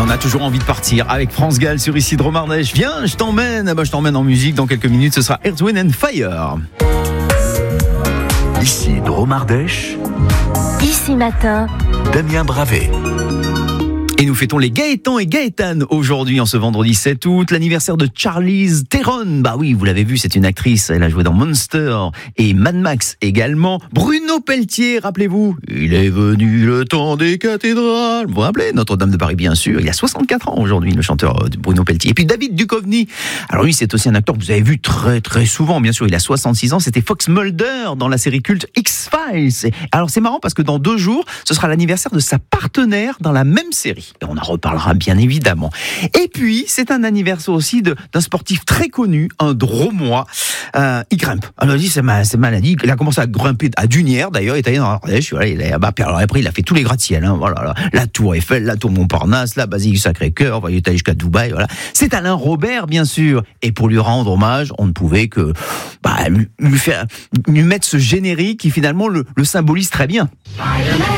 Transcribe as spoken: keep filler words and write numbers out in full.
a toujours envie de partir avec France Gall sur Ici Dromardèche. Viens, je t'emmène. Ah bah, je t'emmène en musique. Dans quelques minutes, ce sera Earth, Wind and Fire. Ici Dromardèche. Ici Matin. Damien Bravet. Et nous fêtons les Gaëtan et Gaëtane aujourd'hui, en ce vendredi sept août, l'anniversaire de Charlize Theron. Bah oui, vous l'avez vu, c'est une actrice, elle a joué dans Monster et Mad Max également. Bruno Pelletier, rappelez-vous, il est venu le temps des cathédrales. Vous vous rappelez, Notre-Dame de Paris, bien sûr. Il a soixante-quatre ans aujourd'hui, le chanteur Bruno Pelletier. Et puis David Duchovny. Alors lui, c'est aussi un acteur que vous avez vu très très souvent, bien sûr. Il a soixante-six ans, c'était Fox Mulder dans la série culte X-Files. Alors c'est marrant parce que dans deux jours, ce sera l'anniversaire de sa partenaire dans la même série. Et on en reparlera bien évidemment. Et puis, c'est un anniversaire aussi de, d'un sportif très connu, un Dromois. Euh, il grimpe. Alors, il dit, c'est ma, c'est maladie. Il a commencé à grimper à Dunière, d'ailleurs. Il est allé dans l'Ardèche. Voilà, il a, bah, puis alors après, il a fait tous les gratte-ciel. Hein, voilà, là, la Tour Eiffel, la Tour Montparnasse, la Basilique Sacré-Cœur. Voilà, il est allé jusqu'à Dubaï. Voilà. C'est Alain Robert, bien sûr. Et pour lui rendre hommage, on ne pouvait que bah, lui, lui, faire, lui mettre ce générique qui, finalement, le, le symbolise très bien. Spider-Man.